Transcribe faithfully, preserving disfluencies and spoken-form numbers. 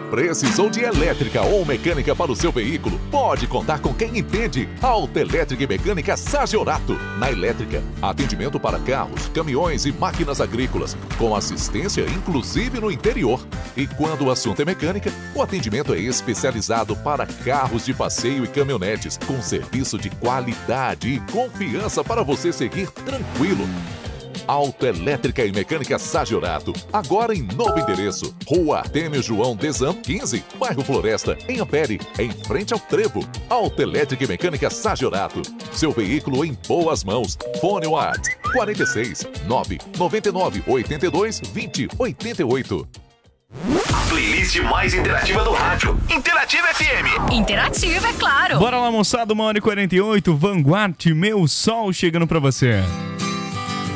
Precisou de elétrica ou mecânica para o seu veículo? Pode contar com quem entende. Autoelétrica e Mecânica Sagiorato. Na elétrica, atendimento para carros, caminhões e máquinas agrícolas, com assistência inclusive no interior. E quando o assunto é mecânica, o atendimento é especializado para carros de passeio e caminhonetes, com serviço de qualidade e confiança para você seguir tranquilo. Autoelétrica e Mecânica Sagiorato, agora em novo endereço. Rua Artêmio João Desan, quinze, bairro Floresta, em Ampere, em frente ao Trevo. Autoelétrica e Mecânica Sagiorato, seu veículo em boas mãos. Fone WhatsApp quarenta e seis, nove noventa e nove, oitenta e dois, vinte, oitenta e oito. A playlist mais interativa do rádio. Interativa F M. Interativa, é claro. Bora lá, moçada, uma hora e quarenta e oito. Vanguard, Meu Sol, chegando pra você.